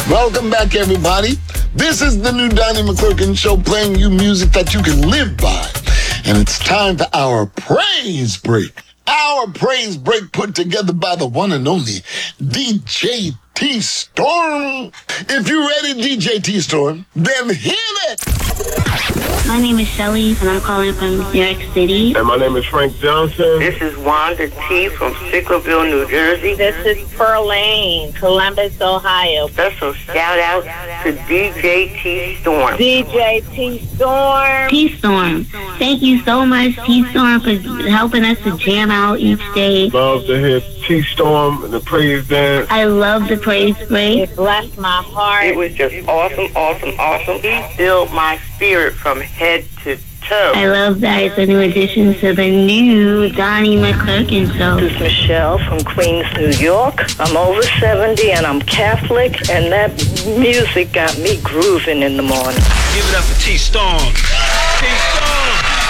Welcome back, everybody. This is the new Donnie McClurkin Show, playing you music that you can live by. And it's time for our praise break. Our praise break put together by the one and only DJ T Storm. If you're ready, DJ T Storm, then hit it. My name is Shelly, and I'm calling from New York City. And my name is Frank Johnson. This is Wanda T. from Sicklerville, New Jersey. This is Pearlane, Columbus, Ohio. Special shout out to DJ T Storm. DJ T Storm. T Storm. Thank you so much, T Storm, for helping us to jam out each day. Love to hear T Storm and the praise dance. I love the praise break. It blessed my heart. It was just awesome, awesome, awesome. He filled my spirit from head to toe. I love that it's a new addition to the new Donnie McClurkin Show. This is Michelle from Queens, New York. I'm over 70 and I'm Catholic, and that music got me grooving in the morning. Give it up for T Storm. T Storm.